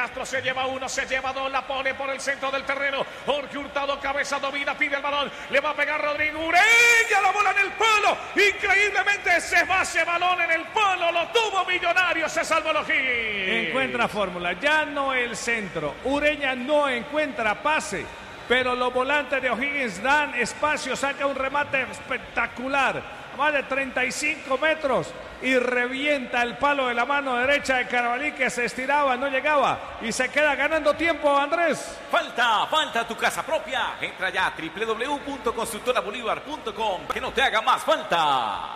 Castro se lleva uno, se lleva dos, la pone por el centro del terreno. Jorge Hurtado, cabeza, domina, pide el balón. Le va a pegar Rodrigo Ureña, la bola en el palo. Increíblemente se va ese balón en el palo. Lo tuvo Millonarios, se salvó el O'Higgins. Encuentra fórmula, ya no el centro. Ureña no encuentra pase, pero los volantes de O'Higgins dan espacio, saca un remate espectacular, más de 35 metros y revienta el palo de la mano derecha de Carabalí, que se estiraba, no llegaba y se queda ganando tiempo, Andrés. Falta tu casa propia. Entra ya a www.constructorabolívar.com, que no te haga más falta.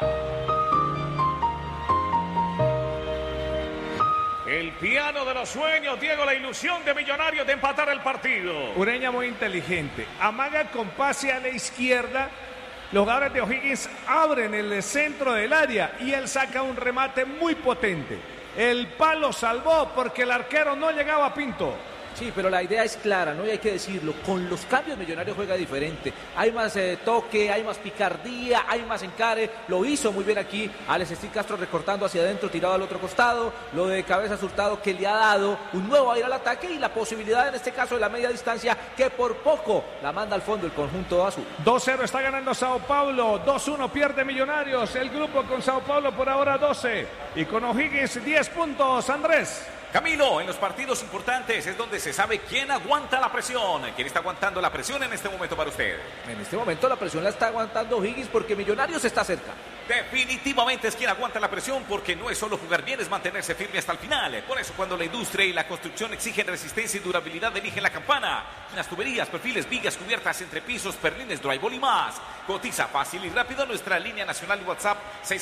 El piano de los sueños, Diego, la ilusión de Millonarios de empatar el partido. Ureña muy inteligente, amaga con pase a la izquierda. Los jugadores de O'Higgins abren el centro del área y él saca un remate muy potente. El palo salvó porque el arquero no llegaba a Pinto. Sí, pero la idea es clara, ¿no? Y hay que decirlo, con los cambios Millonarios juega diferente. Hay más toque, hay más picardía, hay más encare. Lo hizo muy bien aquí Alex Steve Castro, recortando hacia adentro, tirado al otro costado. Lo de Cabezas Hurtado, que le ha dado un nuevo aire al ataque y la posibilidad en este caso de la media distancia, que por poco la manda al fondo el conjunto azul. 2-0 está ganando Sao Paulo, 2-1 pierde Millonarios. El grupo con Sao Paulo por ahora 12 y con O'Higgins 10 puntos, Andrés. Camilo, en los partidos importantes es donde se sabe quién aguanta la presión. ¿Quién está aguantando la presión en este momento para usted? En este momento la presión la está aguantando O'Higgins porque Millonarios está cerca. Definitivamente es quien aguanta la presión, porque no es solo jugar bien, es mantenerse firme hasta el final. Por eso cuando la industria y la construcción exigen resistencia y durabilidad, eligen La Campana. Las tuberías, perfiles, vigas, cubiertas, entrepisos, perlines, drywall y más. Cotiza fácil y rápido nuestra línea nacional WhatsApp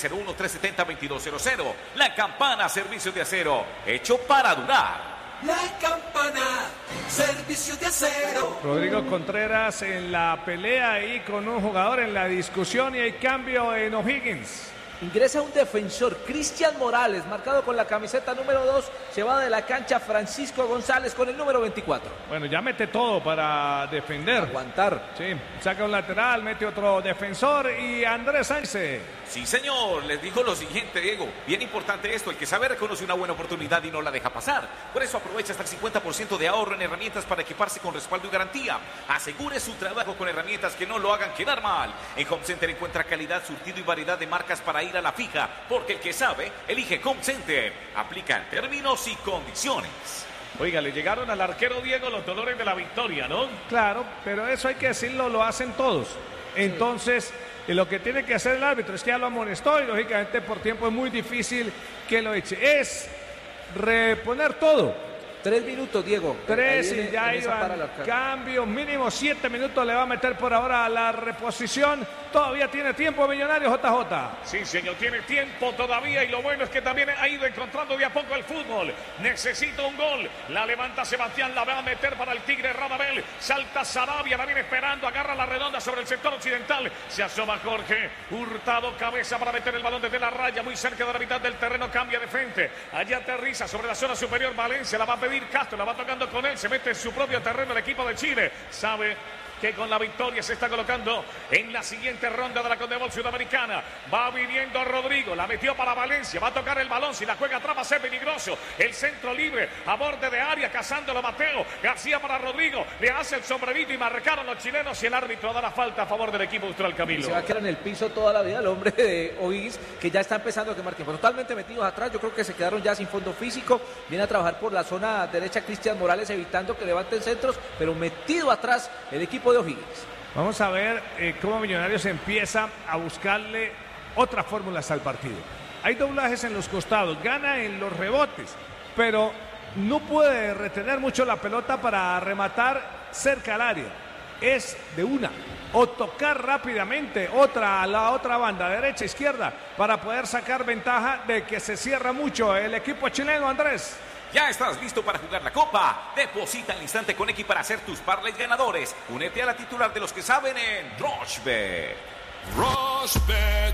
601-370-2200. La Campana, servicio de acero, hecho para durar. La Campana, servicio de acero. Rodrigo Contreras en la pelea ahí con un jugador en la discusión y hay cambio en O'Higgins. Ingresa un defensor, Cristian Morales, marcado con la camiseta número 2. Se va de la cancha Francisco González con el número 24. Bueno, ya mete todo para defender. Aguantar. Sí, saca un lateral, mete otro defensor y Andrés Sánchez. Sí, señor, les digo lo siguiente, Diego. Bien importante esto, el que sabe reconoce una buena oportunidad y no la deja pasar. Por eso aprovecha hasta el 50% de ahorro en herramientas para equiparse con respaldo y garantía. Asegure su trabajo con herramientas que no lo hagan quedar mal. En Home Center encuentra calidad, surtido y variedad de marcas para ir a la fija, porque el que sabe, elige Home Center. Aplican términos y condiciones. Oiga, le llegaron al arquero Diego los dolores de la victoria, ¿no? Claro, pero eso hay que decirlo, lo hacen todos. Entonces, lo que tiene que hacer el árbitro es que ya lo amonestó y lógicamente por tiempo es muy difícil que lo eche. Es reponer todo. 3 minutos, Diego. 3 y ya iban cambio, mínimo 7 minutos le va a meter por ahora a la reposición. Todavía tiene tiempo Millonarios, JJ. Sí, señor, tiene tiempo todavía y lo bueno es que también ha ido encontrando de a poco el fútbol. Necesita un gol. La levanta Sebastián, la va a meter para el Tigre Radamel. Salta Sarabia, la viene esperando, agarra la redonda sobre el sector occidental. Se asoma Jorge Hurtado, cabeza para meter el balón desde la raya, muy cerca de la mitad del terreno, cambia de frente. Allá aterriza sobre la zona superior Valencia, la va a pedir Castro, la va tocando con él, se mete en su propio terreno el equipo de Chile. Sabe que con la victoria se está colocando en la siguiente ronda de la Conmebol Sudamericana. Va viniendo Rodrigo, la metió para Valencia, va a tocar el balón, si la juega atrás va a ser peligroso. El centro libre, a borde de área, cazándolo Mateo. García para Rodrigo, le hace el sombrerito y marcaron los chilenos y el árbitro da la falta a favor del equipo austral, Camilo. Se va a quedar en el piso toda la vida el hombre de O'Higgins, que ya está empezando a quemar tiempo. Totalmente metidos atrás, yo creo que se quedaron ya sin fondo físico. Viene a trabajar por la zona derecha Cristian Morales, evitando que levanten centros, pero metido atrás el equipo de O'Higgins. Vamos a ver cómo Millonarios empieza a buscarle otras fórmulas al partido. Hay doblajes en los costados, gana en los rebotes, pero no puede retener mucho la pelota para rematar cerca al área. Es de una, o tocar rápidamente a la otra banda, derecha, izquierda, para poder sacar ventaja de que se cierra mucho el equipo chileno, Andrés. ¿Ya estás listo para jugar la Copa? Deposita al instante con X para hacer tus parlays ganadores. Únete a la titular de los que saben en Rushbet. Rushbet,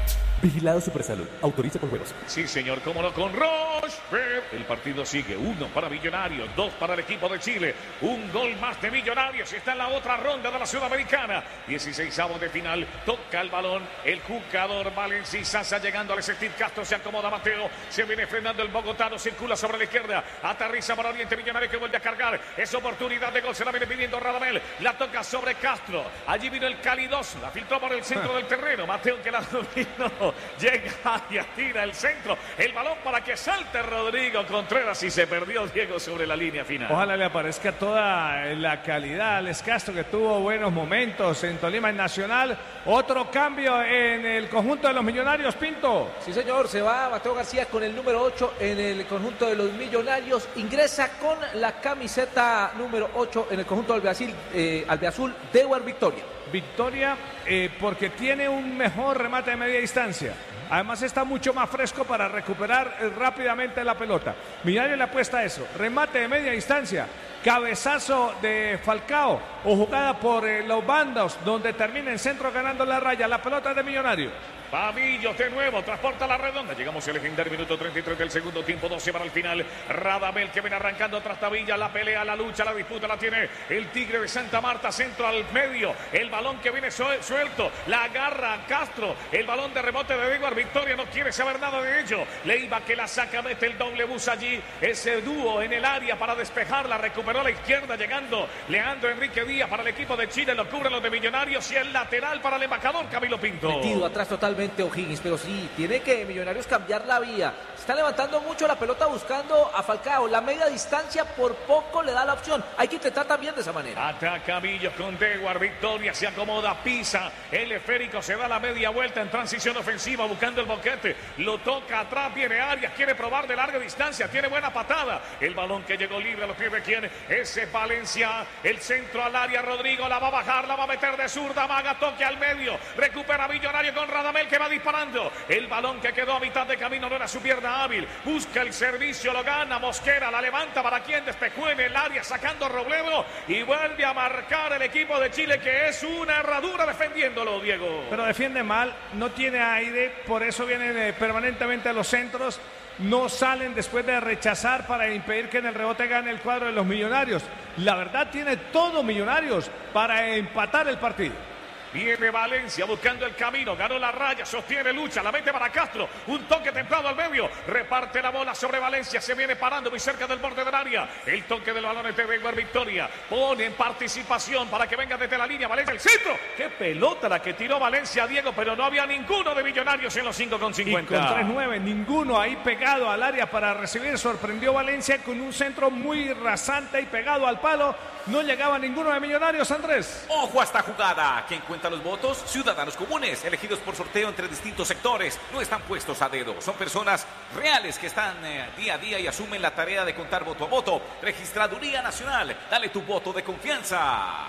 Vigilado Supersalud. Autoriza con juegos. Sí, señor, cómo no, con Roche. El partido sigue. 1 para Millonarios, 2 para el equipo de Chile. Un gol más de Millonarios. Está en la otra ronda de la Sudamericana. 16avos de final. Toca el balón el jugador Valencia Sasa llegando al Steve Castro. Se acomoda Mateo. Se viene frenando el bogotano. Circula sobre la izquierda. Aterriza para Oriente Millonario que vuelve a cargar. Es oportunidad de gol. Se la viene pidiendo Radamel. La toca sobre Castro. Allí vino el calidoso. La filtró por el centro del terreno. Mateo que la dominó. Llega y tira el centro. El balón para que salte Rodrigo Contreras y se perdió Diego sobre la línea final. Ojalá le aparezca toda la calidad al Castro, que tuvo buenos momentos en Tolima en Nacional. Otro cambio en el conjunto de los Millonarios, Pinto. Sí, señor, se va Mateo García con el número 8 en el conjunto de los Millonarios. Ingresa con la camiseta número 8 en el conjunto albiazul, Dewar Victoria. Victoria porque tiene un mejor remate de media distancia. Además está mucho más fresco para recuperar rápidamente la pelota. Millonario le apuesta a eso. Remate de media distancia. Cabezazo de Falcao o jugada por los bandos donde termina en centro ganando la raya. La pelota de Millonario. Pavillos de nuevo, transporta la redonda. Llegamos al legendario minuto 33 del segundo tiempo, 12 para el final. Radamel que viene arrancando tras Tavilla, la pelea, la lucha, la disputa la tiene el Tigre de Santa Marta, centro al medio. El balón que viene suelto, la agarra Castro. El balón de rebote de Edward Victoria, no quiere saber nada de ello. Leiva que la saca, mete el doble bus allí. Ese dúo en el área para despejarla, recuperó a la izquierda, llegando Leandro Enrique Díaz para el equipo de Chile, lo cubren los de Millonarios y el lateral para el embajador Camilo Pinto. Metido atrás totalmente O'Higgins, pero sí, tiene que Millonarios cambiar la vía. Está levantando mucho la pelota buscando a Falcao. La media distancia por poco le da la opción. Hay que intentar también de esa manera. Ataca Millos con Dewar Victoria, se acomoda, pisa. El esférico se da la media vuelta en transición ofensiva buscando el boquete. Lo toca atrás, viene Arias, quiere probar de larga distancia, tiene buena patada. El balón que llegó libre a los pies de quién, ese Valencia. El centro al área, Rodrigo la va a bajar, la va a meter de zurda, maga, toque al medio. Recupera Millonario con Radamel que va disparando. El balón que quedó a mitad de camino no era su pierna hábil. Busca el servicio, lo gana Mosquera, la levanta para quien despejó en el área sacando Robledo y vuelve a marcar el equipo de Chile que es una herradura defendiéndolo, Diego. Pero defiende mal, no tiene aire, por eso vienen permanentemente a los centros. No salen después de rechazar para impedir que en el rebote gane el cuadro de los Millonarios. La verdad tiene todo Millonarios para empatar el partido. Viene Valencia buscando el camino, ganó la raya, sostiene, lucha, la mete para Castro, un toque templado al medio, reparte la bola sobre Valencia, se viene parando muy cerca del borde del área, el toque del balón es de Edward Victoria, pone en participación para que venga desde la línea, Valencia, el centro, qué pelota la que tiró Valencia, Diego, pero no había ninguno de Millonarios en los 5,50. Y con 3-9, ninguno ahí pegado al área para recibir, sorprendió Valencia con un centro muy rasante y pegado al palo, no llegaba ninguno de Millonarios, Andrés. Ojo a esta jugada, ¿quién cuenta los votos? Ciudadanos comunes, elegidos por sorteo entre distintos sectores, no están puestos a dedo, son personas reales que están día a día y asumen la tarea de contar voto a voto. Registraduría Nacional, dale tu voto de confianza.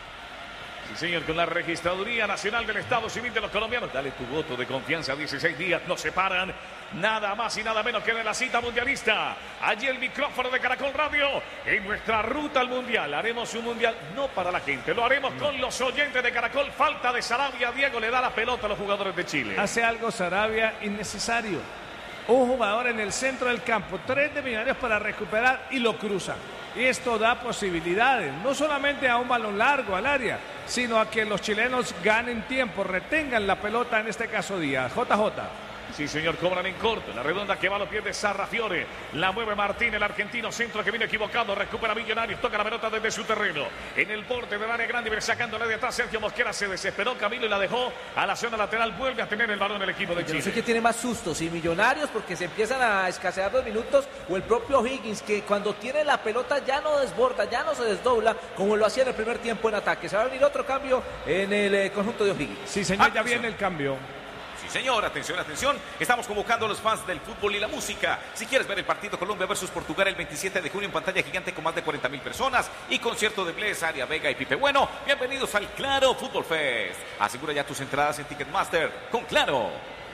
Sí, señor, con la Registraduría Nacional del Estado Civil de los Colombianos. Dale tu voto de confianza, 16 días, nos separan nada más y nada menos que de la cita mundialista. Allí el micrófono de Caracol Radio, en nuestra ruta al Mundial. Haremos un Mundial no para la gente, lo haremos con los oyentes de Caracol. Falta de Sarabia, Diego le da la pelota a los jugadores de Chile. Hace algo Sarabia innecesario. Un jugador en el centro del campo, 3 de Millonarios para recuperar y lo cruzan. Y esto da posibilidades, no solamente a un balón largo al área, sino a que los chilenos ganen tiempo, retengan la pelota, en este caso Díaz. JJ. Sí, señor, cobran en corto. La redonda que va a los pies de Sarrafiore. La mueve Martín, el argentino, centro que viene equivocado. Recupera Millonarios, toca la pelota desde su terreno. En el borde del área grande, sacándola de atrás. Sergio Mosquera se desesperó, Camilo, y la dejó a la zona lateral. Vuelve a tener el balón el equipo de Chile. No sé qué tiene más sustos, si Millonarios, porque se empiezan a escasear los minutos, o el propio Higgins, que cuando tiene la pelota ya no desborda, ya no se desdobla, como lo hacía en el primer tiempo en ataque. Se va a venir otro cambio en el conjunto de O'Higgins. Sí, señor, ya viene el cambio. Sí, señor, atención, atención. Estamos convocando a los fans del fútbol y la música. Si quieres ver el partido Colombia versus Portugal el 27 de junio en pantalla gigante con más de 40,000 personas y concierto de Bless, Aria Vega y Pipe Bueno, bienvenidos al Claro Fútbol Fest. Asegura ya tus entradas en Ticketmaster con Claro.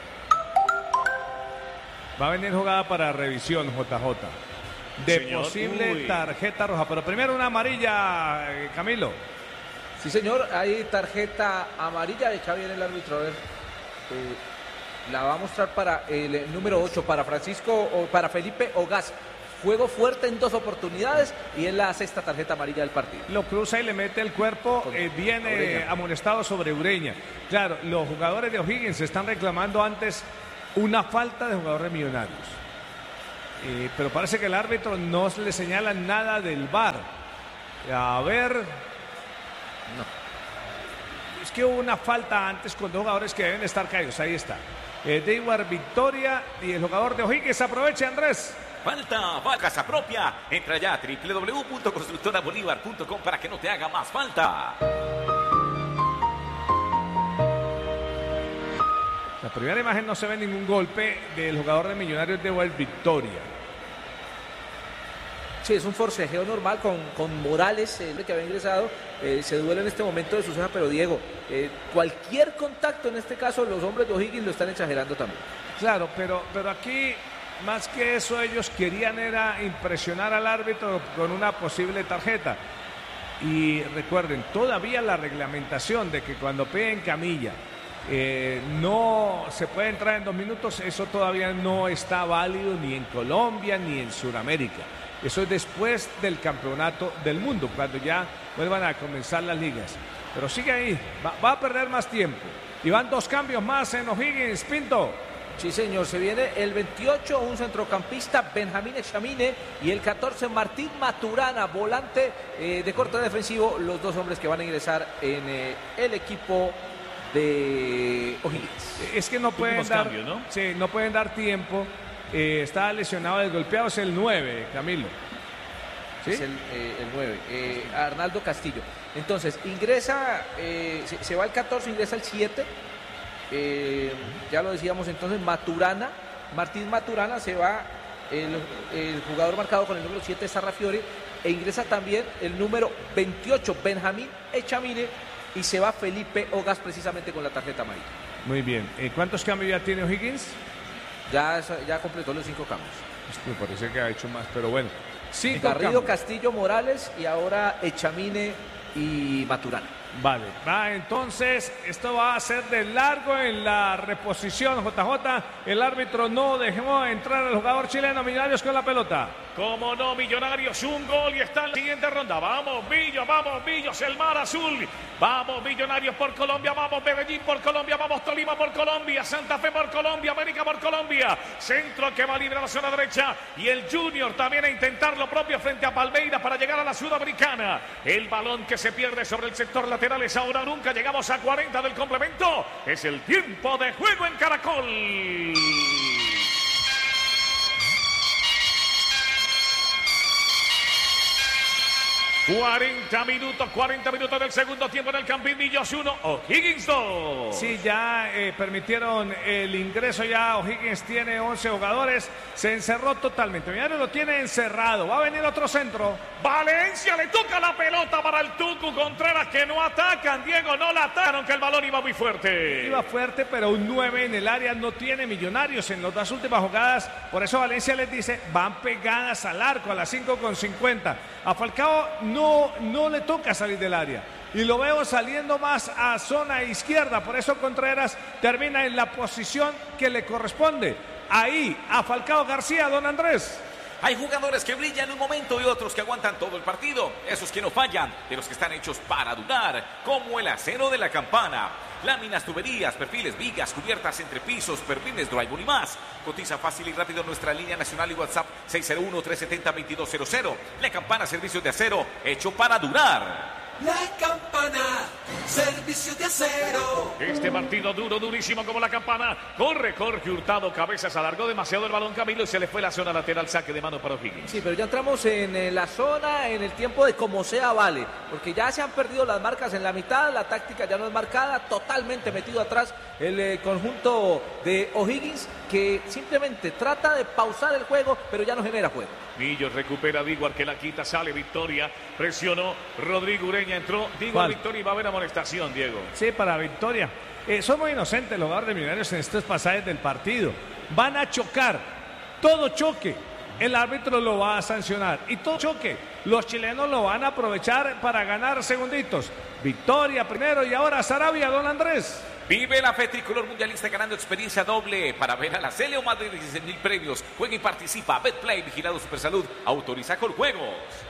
Va a venir jugada para revisión, JJ. De Señor, posible tarjeta roja, pero primero una amarilla, Camilo. Sí, señor, hay tarjeta amarilla. Acá viene el árbitro, a ver. La va a mostrar para el número 8, para Felipe Ogaz. Juego fuerte en 2 oportunidades y es la 6ª tarjeta amarilla del partido. Lo cruza y le mete el cuerpo, viene amonestado sobre Ureña. Claro, los jugadores de O'Higgins están reclamando antes una falta de jugador de Millonarios. Pero parece que el árbitro no le señala nada del VAR. A ver. No. Es que hubo una falta antes con 2 jugadores que deben estar caídos. Ahí está. Dewar Victoria y el jugador de O'Higgins. Aproveche, Andrés. Falta, casa propia. Entra ya a www.constructorabolívar.com para que no te haga más falta. La primera imagen no se ve ningún golpe del jugador de Millonarios de Victoria. Sí, es un forcejeo normal con Morales, el que había ingresado. Se duele en este momento de su ceja, pero Diego, cualquier contacto en este caso, los hombres de O'Higgins lo están exagerando también. Claro, pero aquí, más que eso, ellos querían era impresionar al árbitro con una posible tarjeta. Y recuerden, todavía la reglamentación de que cuando peguen camilla no se puede entrar en 2 minutos, eso todavía no está válido ni en Colombia ni en Sudamérica. Eso es después del campeonato del mundo, cuando ya vuelvan a comenzar las ligas. Pero sigue ahí, va a perder más tiempo. Y van 2 cambios más en O'Higgins, Pinto. Sí, señor, se viene el 28, un centrocampista, Benjamín Echamine, y el 14, Martín Maturana, volante de corte defensivo, los 2 hombres que van a ingresar en el equipo de O'Higgins. Es que no pueden dar cambios, ¿no? Sí, no pueden dar tiempo. Está lesionado, desgolpeado, es el 9, Camilo. ¿Sí? Es el 9, Arnaldo Castillo. Entonces, ingresa, se va el 14, ingresa el 7. Ya lo decíamos entonces, Martín Maturana, se va el jugador marcado con el número 7, Sarrafiore, e ingresa también el número 28, Benjamín Echamine, y se va Felipe Ogaz precisamente con la tarjeta amarilla. Muy bien. ¿Cuántos cambios ya tiene O'Higgins? Ya completó los 5 cambios. Me parece que ha hecho más, pero bueno. 5 Garrido, cambios. Castillo, Morales y ahora Echamine y Maturana. Vale, entonces esto va a ser de largo en la reposición, JJ. El árbitro no dejó entrar al jugador chileno. Millonarios con la pelota. Como no, Millonarios, un gol y está en la siguiente ronda. Vamos, Millos, el mar azul. Vamos, Millonarios por Colombia, vamos, Medellín por Colombia, vamos, Tolima por Colombia, Santa Fe por Colombia, América por Colombia. Centro que va libre a la zona derecha y el Junior también a intentar lo propio frente a Palmeiras para llegar a la Sudamericana. El balón que se pierde sobre el sector lateral es ahora nunca. Llegamos a 40 del complemento. Es el tiempo de juego en Caracol. 40 minutos del segundo tiempo en el Campín. Millos 1, O'Higgins 2. Sí, ya permitieron el ingreso, ya O'Higgins tiene 11 jugadores, se encerró totalmente. Millonarios lo tiene encerrado, va a venir otro centro. Valencia le toca la pelota para el Tucu Contreras, que no atacan, Diego, no la atacan, aunque el balón iba muy fuerte. Iba fuerte, pero un 9 en el área no tiene Millonarios en las 2 últimas jugadas. Por eso Valencia les dice, van pegadas al arco a las 5:50. A Falcao no le toca salir del área. Y lo veo saliendo más a zona izquierda. Por eso Contreras termina en la posición que le corresponde. Ahí, a Falcao García, don Andrés. Hay jugadores que brillan en un momento y otros que aguantan todo el partido. Esos que no fallan, de los que están hechos para durar, como el acero de la Campana. Láminas, tuberías, perfiles, vigas, cubiertas, entrepisos, perfiles, drywall y más. Cotiza fácil y rápido en nuestra línea nacional y WhatsApp 601-370-2200. La Campana, servicios de acero, hecho para durar. La Campana, servicio de acero. Este partido duro, durísimo como la Campana. Corre Jorge Hurtado, cabezas, alargó demasiado el balón Camilo y se le fue la zona lateral, saque de mano para O'Higgins. Sí, pero ya entramos en la zona, en el tiempo de como sea vale, porque ya se han perdido las marcas en la mitad, la táctica ya no es marcada, totalmente metido atrás el conjunto de O'Higgins, que simplemente trata de pausar el juego, pero ya no genera juego. Millos recupera Diguar, que la quita, sale Victoria, presionó, Rodrigo Ureña entró, Diguar, Victoria, y va a haber amonestación, Diego. Sí, para Victoria. Son muy inocentes los jugadores de Millonarios en estos pasajes del partido. Van a chocar, todo choque, el árbitro lo va a sancionar. Y todo choque, los chilenos lo van a aprovechar para ganar segunditos. Victoria primero y ahora Sarabia, don Andrés. Vive la fe tricolor mundialista ganando experiencia doble para ver a la Sele o más de 16.000 premios. Juega y participa. Betplay, vigilado Supersalud, autoriza con juegos.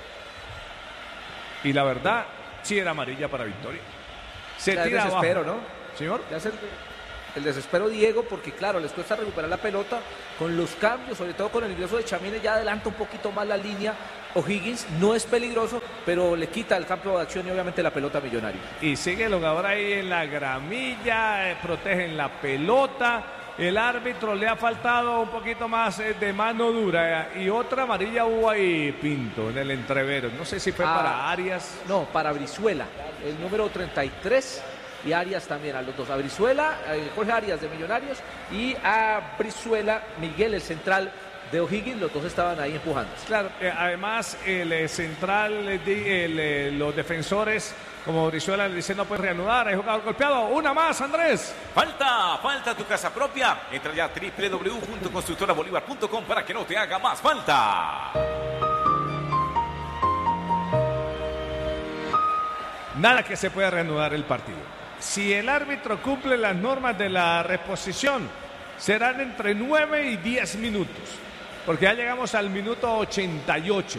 Y la verdad, sí era amarilla para Victoria. Se Ya tira el desespero, abajo. ¿no? Señor. Ya el desespero, Diego, porque claro, les cuesta recuperar la pelota con los cambios, sobre todo con el ingreso de Chamine, ya adelanta un poquito más la línea. O'Higgins no es peligroso, pero le quita el campo de acción y obviamente la pelota a Millonarios. Y sigue el jugador ahí en la gramilla, protegen la pelota. El árbitro le ha faltado un poquito más de mano dura. Y otra amarilla hubo ahí, Pinto, en el entrevero. No sé si fue para Arias. No, para Brizuela, el número 33. Y Arias también, a los dos, a Brizuela, Jorge Arias de Millonarios y a Brizuela, Miguel, el central de O'Higgins, los dos estaban ahí empujando. Claro, además el central, los defensores, como Brizuela le dice, no puede reanudar, hay jugador golpeado. Una más, Andrés. Falta tu casa propia. Entra ya a www.constructorabolívar.com para que no te haga más falta. Nada que se pueda reanudar el partido. Si el árbitro cumple las normas de la reposición, serán entre 9 y 10 minutos, porque ya llegamos al minuto 88.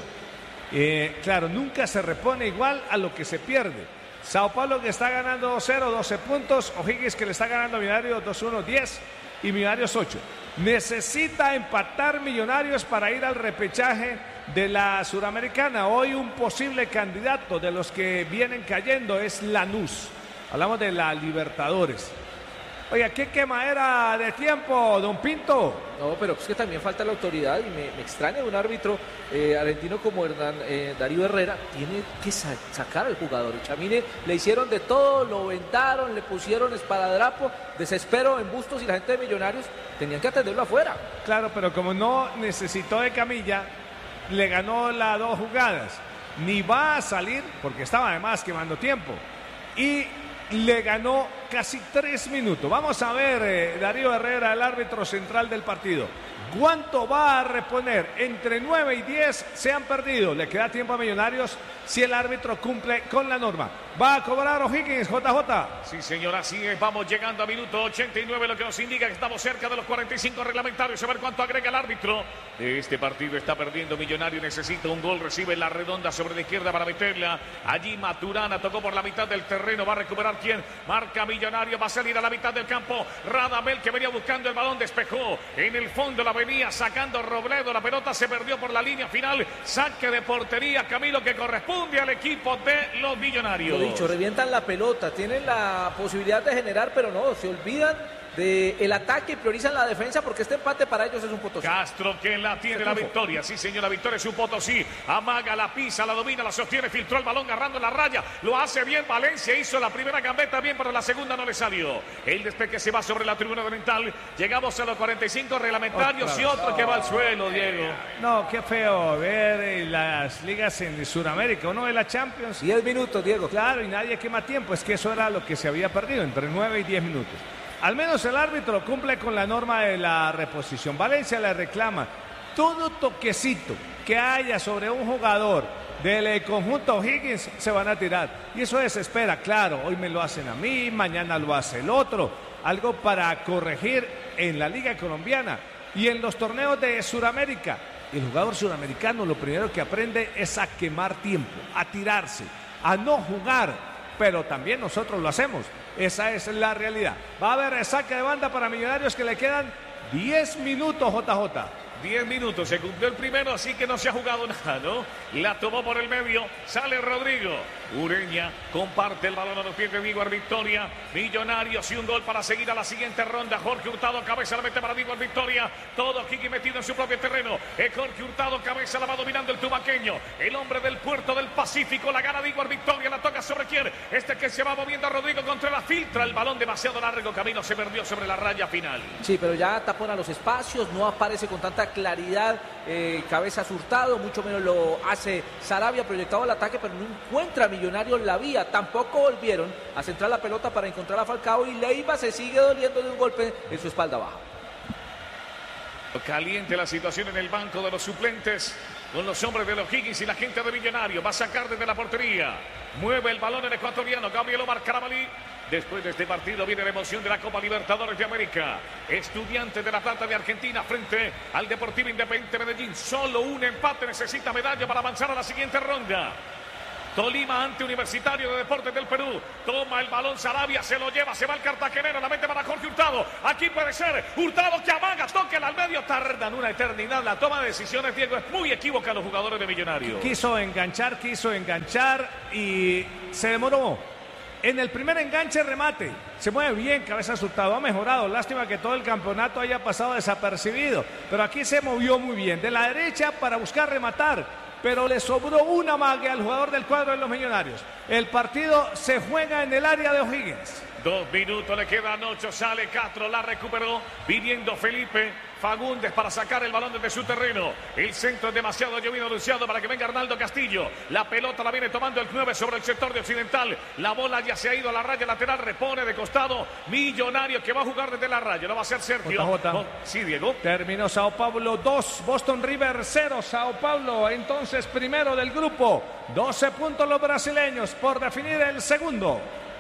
Claro, nunca se repone igual a lo que se pierde. Sao Paulo que está ganando 2-0, 12 puntos. O'Higgins que le está ganando a Millonarios 2-1, 10 y Millonarios 8. Necesita empatar Millonarios para ir al repechaje de la Suramericana. Hoy un posible candidato de los que vienen cayendo es Lanús. Hablamos de la Libertadores. Oiga, qué quemadera de tiempo, don Pinto. No, pero es que también falta la autoridad y me extraña de un árbitro argentino como Darío Herrera. Tiene que sacar al jugador. Chamine le hicieron de todo, lo ventaron, le pusieron esparadrapo, desespero en Bustos y la gente de Millonarios tenían que atenderlo afuera. Claro, pero como no necesitó de camilla, le ganó las 2 jugadas. Ni va a salir, porque estaba además quemando tiempo. Y le ganó casi 3 minutos. Vamos a ver, Darío Herrera, el árbitro central del partido. ¿Cuánto va a reponer? Entre 9 y 10 se han perdido. Le queda tiempo a Millonarios si el árbitro cumple con la norma. Va a cobrar O'Higgins, JJ. Sí, señor, así es. Vamos llegando a minuto 89, lo que nos indica que estamos cerca de los 45 reglamentarios. A ver cuánto agrega el árbitro. Este partido está perdiendo Millonario. Necesita un gol. Recibe la redonda sobre la izquierda para meterla. Allí Maturana tocó por la mitad del terreno. Va a recuperar quién. Marca Millonario. Va a salir a la mitad del campo. Radamel, que venía buscando el balón, despejó. En el fondo la venía sacando Robledo. La pelota se perdió por la línea final. Saque de portería, Camilo, que corresponde al equipo de los Millonarios. Lo dicho, revientan la pelota, tienen la posibilidad de generar, pero no, se olvidan del ataque y priorizan la defensa porque este empate para ellos es un Potosí. Castro que la tiene la victoria, sí señor, la victoria es un Potosí, amaga, la pisa, la domina, la sostiene, filtró el balón agarrando la raya, lo hace bien Valencia, hizo la primera gambeta bien, pero la segunda no le salió. El despegue se va sobre la tribuna oriental, llegamos a los 45 reglamentarios y otro que va al suelo, Diego. No, qué feo ver las ligas en Sudamérica, uno de la Champions. 10 minutos, Diego. Claro, y nadie quema tiempo, es que eso era lo que se había perdido, entre 9 y 10 minutos. Al menos el árbitro cumple con la norma de la reposición. Valencia le reclama todo toquecito que haya sobre un jugador del conjunto O'Higgins se van a tirar. Y eso desespera, claro, hoy me lo hacen a mí, mañana lo hace el otro. Algo para corregir en la Liga Colombiana y en los torneos de Sudamérica. El jugador suramericano lo primero que aprende es a quemar tiempo, a tirarse, a no jugar. Pero también nosotros lo hacemos. Esa es la realidad. Va a haber saque de banda para Millonarios que le quedan 10 minutos, JJ. 10 minutos, se cumplió el primero, así que no se ha jugado nada, ¿no? La tomó por el medio, sale Rodrigo. Ureña comparte el balón a los pies de Víbor Victoria. Millonarios y un gol para seguir a la siguiente ronda. Jorge Hurtado, cabeza la mete para Víbor Victoria. Todo Kiki metido en su propio terreno. Jorge Hurtado, cabeza la va dominando el tubaqueño. El hombre del puerto del Pacífico, la gana Víbor Victoria, la toca sobre quién. Este que se va moviendo a Rodrigo contra la filtra. El balón demasiado largo, Camino se perdió sobre la raya final. Sí, pero ya tapona los espacios, no aparece con tanta claridad Cabezas Hurtado, mucho menos lo hace Sarabia, proyectado al ataque, pero no encuentra a Millonarios la vía. Tampoco volvieron a centrar la pelota para encontrar a Falcao y Leiva se sigue doliendo de un golpe en su espalda baja. Caliente la situación en el banco de los suplentes. con los hombres de los Higgins y la gente de Millonarios. Va a sacar desde la portería. Mueve el balón el ecuatoriano Gabriel Omar Carabalí. Después de este partido viene la emoción de la Copa Libertadores de América. Estudiantes de La Plata de Argentina frente al Deportivo Independiente Medellín. Solo un empate necesita medalla para avanzar a la siguiente ronda. Tolima ante Universitario de Deportes del Perú. Toma el balón Sarabia, se lo lleva, se va el cartagenero, la mete para Jorge Hurtado. Aquí puede ser Hurtado que amaga, toca al medio, tardan una eternidad. La toma de decisiones, Diego, es muy equívoca a los jugadores de Millonarios. Quiso enganchar y se demoró. En el primer enganche remate, se mueve bien, Cabezas Hurtado, ha mejorado. Lástima que todo el campeonato haya pasado desapercibido, pero aquí se movió muy bien. De la derecha para buscar rematar, pero le sobró una mague al jugador del cuadro de los Millonarios. El partido se juega en el área de O'Higgins. 2 minutos le quedan 8, sale Castro, la recuperó, viniendo Felipe Fagundes para sacar el balón desde su terreno. El centro es demasiado llovido, anunciado para que venga Arnaldo Castillo. La pelota la viene tomando el 9 sobre el sector de Occidental. La bola ya se ha ido a la raya lateral, repone de costado. Millonarios que va a jugar desde la raya, lo va a hacer Sergio. JJ. Sí, Diego. Terminó Sao Paulo 2, Boston River 0. Sao Paulo entonces primero del grupo. 12 puntos los brasileños por definir el segundo.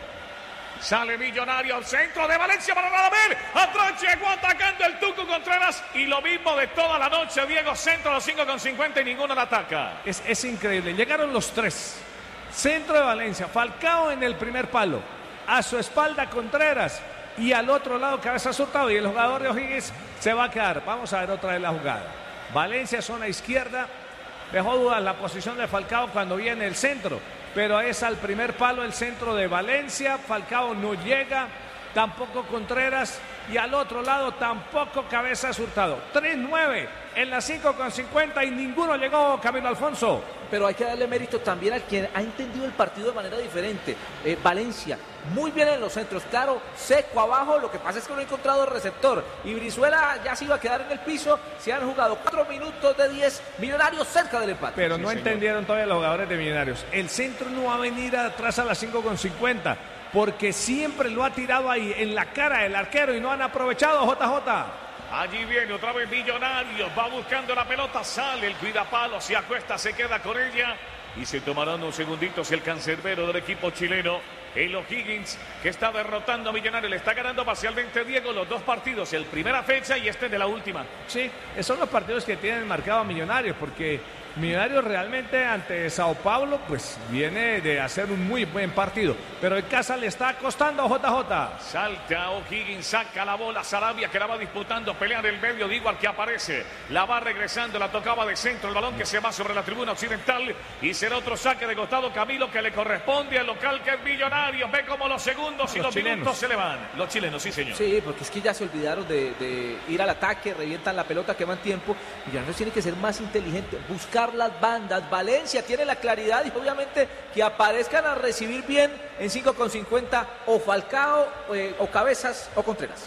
Sale Millonario al centro de Valencia para Radamel. Atrás llegó atacando el Tuco Contreras. Y lo mismo de toda la noche, Diego. Centro a los 5,50 y ninguno la ataca. Es increíble. Llegaron los tres. Centro de Valencia. Falcao en el primer palo. A su espalda Contreras. Y al otro lado Cabezas Hurtado. Y el jugador de O'Higgins se va a quedar. Vamos a ver otra vez la jugada. Valencia, zona izquierda. Dejó dudas la posición de Falcao cuando viene el centro. Pero es al primer palo el centro de Valencia. Falcao no llega, tampoco Contreras. Y al otro lado tampoco Cabezas Hurtado. 3-9 en la 5,50 y ninguno llegó, Camilo Alfonso. Pero hay que darle mérito también al quien ha entendido el partido de manera diferente. Valencia, muy bien en los centros, claro, seco abajo, lo que pasa es que no ha encontrado receptor. Y Brizuela ya se iba a quedar en el piso, se han jugado 4 minutos de 10, Millonarios cerca del empate. Pero no entendieron todavía los jugadores de Millonarios. El centro no va a venir atrás a las 5,50, porque siempre lo ha tirado ahí en la cara del arquero y no han aprovechado, JJ. Allí viene otra vez Millonarios, va buscando la pelota, sale el cuidapalo, se acuesta, se queda con ella y se tomarán unos segunditos el cancerbero del equipo chileno, el O'Higgins, que está derrotando a Millonarios, le está ganando parcialmente, Diego, los dos partidos, el primera fecha y este de la última. Sí, esos son los partidos que tienen marcado a Millonarios, porque Millonarios realmente ante Sao Paulo pues viene de hacer un muy buen partido, pero en casa le está costando a JJ. Salta O'Higgins, saca la bola Sarabia que la va disputando, pelea en el medio, digo al que aparece, la va regresando, la tocaba de centro, el balón que se va sobre la tribuna occidental y será otro saque de costado, Camilo, que le corresponde al local que es Millonarios. Ve como los segundos y los minutos se le van. Los chilenos, sí señor. Sí, porque es que ya se olvidaron de ir al ataque, revientan la pelota, queman tiempo. Millonarios tiene que ser más inteligente, buscar las bandas. Valencia tiene la claridad y obviamente que aparezcan a recibir bien en 5,50 o Falcao o Cabezas o Contreras.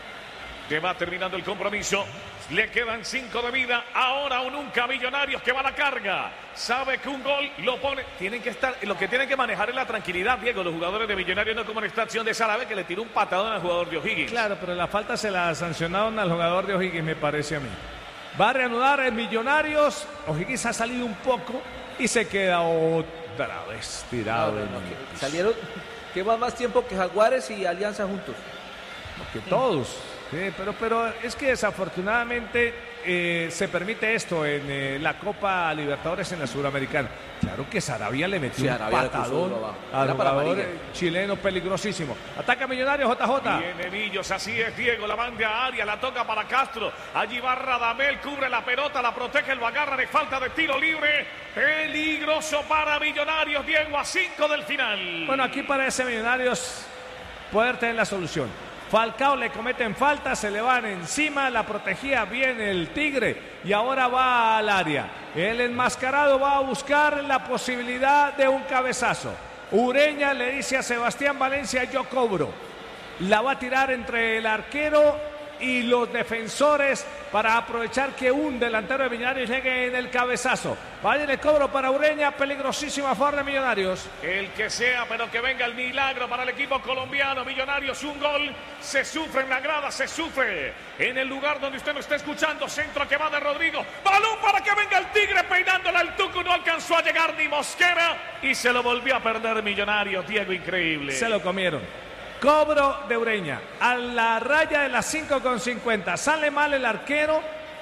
Que va terminando el compromiso. Le quedan 5 de vida. Ahora o nunca, Millonarios que va a la carga. Sabe que un gol lo pone. Tienen que estar. Lo que tienen que manejar es la tranquilidad, Diego. Los jugadores de Millonarios, no como en esta acción de Sarabia que le tiró un patadón al jugador de O'Higgins. Claro, pero la falta se la sancionaron al jugador de O'Higgins, me parece a mí. Va a reanudar en Millonarios. O'Higgins ha salido un poco y se queda otra vez tirado. Salieron. Que va más tiempo que Jaguares y Alianza juntos. Que todos. Sí, pero es que desafortunadamente se permite esto en la Copa Libertadores en la Sudamericana. Claro que Sarabia le metió un patadón al jugador chileno peligrosísimo. Ataca Millonarios, JJ. Viene Millos, así es, Diego, la manda a área, la toca para Castro. Allí va Radamel, cubre la pelota, la protege, lo agarra de falta de tiro libre. Peligroso para Millonarios, Diego, a 5 del final. Bueno, aquí parece Millonarios poder tener la solución. Falcao le cometen falta, se le van encima, la protegía bien el Tigre y ahora va al área. El enmascarado va a buscar la posibilidad de un cabezazo. Ureña le dice a Sebastián Valencia, yo cobro. La va a tirar entre el arquero y los defensores para aprovechar que un delantero de Millonarios llegue en el cabezazo. Vaya el cobro para Ureña, peligrosísima favor de Millonarios. El que sea, pero que venga el milagro para el equipo colombiano. Millonarios, un gol, se sufre en la grada, se sufre en el lugar donde usted lo está escuchando. Centro que va de Rodrigo, balón para que venga el Tigre peinándola al Tucu, no alcanzó a llegar ni Mosquera y se lo volvió a perder Millonarios. Diego, increíble. Se lo comieron. Cobro de Ureña, a la raya de las 5:50, sale mal el arquero,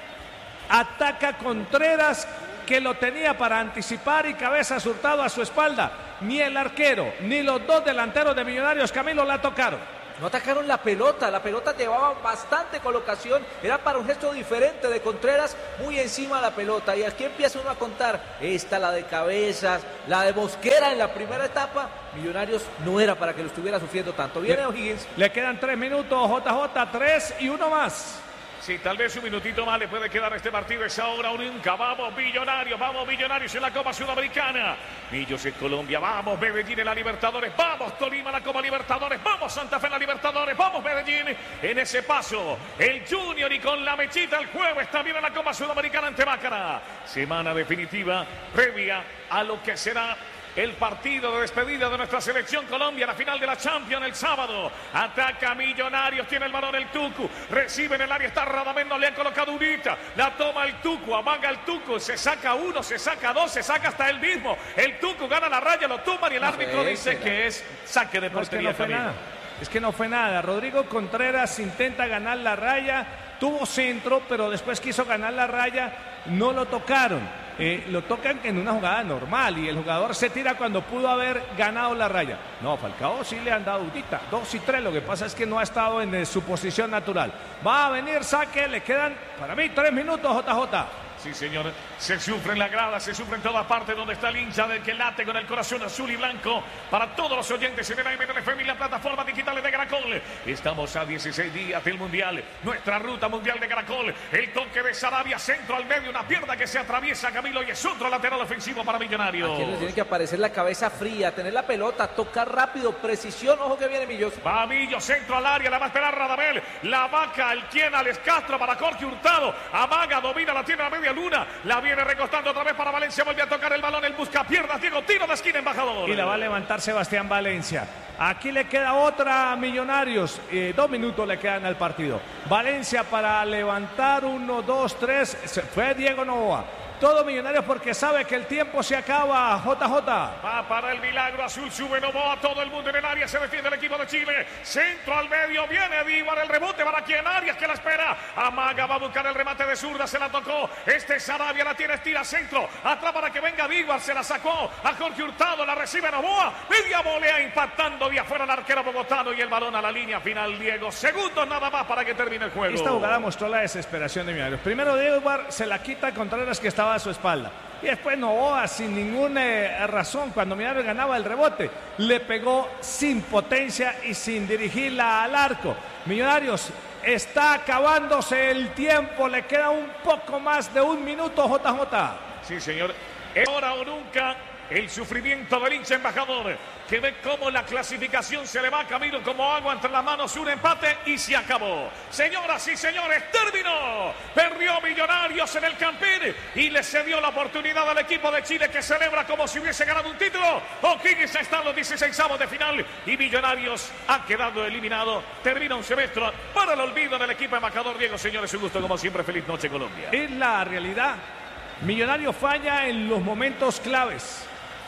ataca Contreras, que lo tenía para anticipar y Cabezas Hurtado a su espalda. Ni el arquero, ni los dos delanteros de Millonarios, Camilo, la tocaron. No atacaron la pelota llevaba bastante colocación, era para un gesto diferente de Contreras, muy encima de la pelota, y aquí empieza uno a contar, esta, la de Cabezas, la de Mosquera en la primera etapa. Millonarios no era para que lo estuviera sufriendo tanto. Viene O'Higgins. Le quedan 3 minutos, JJ, 3 y 1 más. Sí, tal vez un minutito más le puede quedar a este partido. Es ahora o nunca. Vamos Millonarios en la Copa Sudamericana. Millos en Colombia, vamos Medellín en la Libertadores, vamos Tolima en la Copa Libertadores, vamos Santa Fe en la Libertadores, vamos Medellín en ese paso. El Junior y con la mechita el jueves también en la Copa Sudamericana ante Macará. Semana definitiva previa a lo que será el partido de despedida de nuestra selección Colombia, la final de la Champions el sábado. Ataca Millonarios, tiene el balón el Tucu, recibe en el área, está Radamel, no le han colocado unita, la toma el Tucu, amaga el Tucu, se saca uno, se saca dos, se saca hasta él mismo. El Tucu gana la raya, lo tumban y el árbitro dice que es saque de portería. Es que no fue nada. Rodrigo Contreras intenta ganar la raya, tuvo centro, pero después quiso ganar la raya, no lo tocaron. Lo tocan en una jugada normal y el jugador se tira cuando pudo haber ganado la raya. No, Falcao sí le han dado dudita, 2 y 3, lo que pasa es que no ha estado en su posición natural. Va a venir saque, le quedan para mí 3 minutos, JJ. Sí, señor, se sufre en la grada, se sufre en todas partes donde está el hincha del que late con el corazón azul y blanco. Para todos los oyentes en el AMNFM y la plataforma digitales de Caracol. Estamos a 16 días del Mundial, nuestra ruta mundial de Caracol. El toque de Sarabia, centro al medio, una pierna que se atraviesa, Camilo, y es otro lateral ofensivo para Millonarios. Aquí les tiene que aparecer la cabeza fría, tener la pelota, tocar rápido, precisión, ojo que viene Millos. Va Millos, centro al área, la va a esperar Radamel, la vaca, el quien, Alex Castro para Jorge Hurtado, amaga, domina, la tiene a media luna, la viene recostando otra vez para Valencia, vuelve a tocar el balón, el busca piernas, Diego, tiro de esquina, embajador. Y la va a levantar Sebastián Valencia. Aquí le queda otra a Millonarios, 2 minutos le quedan al partido. Valencia para levantar 1, 2, 3, fue Diego Novoa. Todo Millonarios porque sabe que el tiempo se acaba. JJ. Va para el milagro azul, sube Novoa, todo el mundo en el área, se defiende el equipo de Chile. Centro al medio, viene Díbar, el rebote para quien Arias que la espera. Amaga, va a buscar el remate de zurda, se la tocó. Sarabia la tiene, estira centro. Atrás para que venga Díbar, se la sacó a Jorge Hurtado, la recibe Novoa. Media volea impactando de afuera el arquero bogotano y el balón a la línea final, Diego. Segundos nada más para que termine el juego. Esta jugada mostró la desesperación de Millonarios. Primero Díbar se la quita a Contreras que estaba a su espalda. Y después Novoa, sin ninguna razón, cuando Millonarios ganaba el rebote, le pegó sin potencia y sin dirigirla al arco. Millonarios está acabándose el tiempo, le queda un poco más de 1 minuto, JJ. Sí, señor. Ahora o nunca. El sufrimiento del hincha embajador, que ve cómo la clasificación se le va a Camilo como agua entre las manos, un empate y se acabó. Señoras y señores, terminó. Perdió Millonarios en el Campín y le cedió la oportunidad al equipo de Chile que celebra como si hubiese ganado un título. O'Higgins está en los 16avos de final y Millonarios ha quedado eliminado. Termina un semestre para el olvido del equipo embajador. Diego, señores, un gusto como siempre. Feliz noche, Colombia. Es la realidad. Millonarios falla en los momentos claves.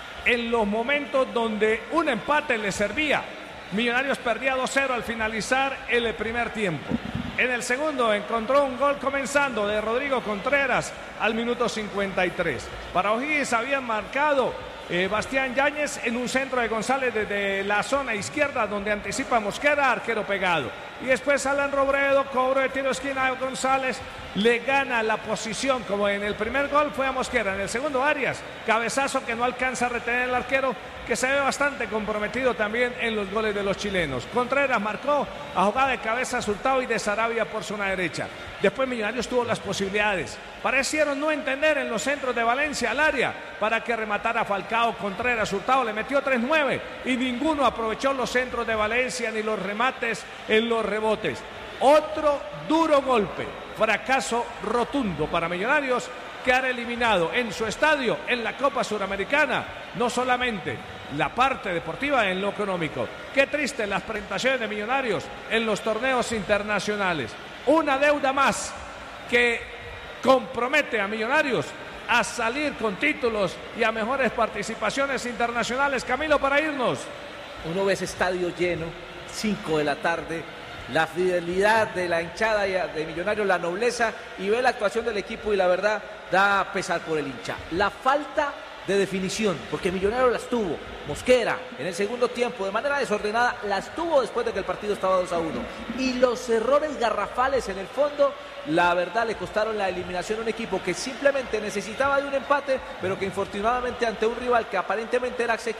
En los momentos donde un empate le servía. Millonarios perdía 2-0 al finalizar el primer tiempo. En el segundo encontró un gol comenzando de Rodrigo Contreras al minuto 53. Para O'Higgins habían marcado Bastián Yáñez en un centro de González desde la zona izquierda donde anticipa Mosquera, arquero pegado. Y después Alan Robredo, cobro de tiro de esquina a González, le gana la posición como en el primer gol fue a Mosquera. En el segundo Arias, cabezazo que no alcanza a retener el arquero, que se ve bastante comprometido también en los goles de los chilenos. Contreras marcó a jugada de Cabezas Hurtado y de Sarabia por zona derecha. Después Millonarios tuvo las posibilidades. Parecieron no entender en los centros de Valencia al área para que rematara Falcao. Contreras Hurtado le metió 3-9 y ninguno aprovechó los centros de Valencia ni los remates en los rebotes. Otro duro golpe, fracaso rotundo para Millonarios, quedar eliminado en su estadio en la Copa Suramericana, no solamente la parte deportiva en lo económico. Qué triste las presentaciones de Millonarios en los torneos internacionales. Una deuda más que compromete a Millonarios a salir con títulos y a mejores participaciones internacionales. Camilo, para irnos. Uno ve ese estadio lleno, 5 de la tarde, la fidelidad de la hinchada de Millonarios, la nobleza, y ve la actuación del equipo y la verdad da pesar por el hincha. La falta de definición, porque Millonarios las tuvo. Mosquera en el segundo tiempo de manera desordenada las tuvo después de que el partido estaba 2-1, y los errores garrafales en el fondo, la verdad, le costaron la eliminación a un equipo que simplemente necesitaba de un empate, pero que infortunadamente ante un rival que aparentemente era asequible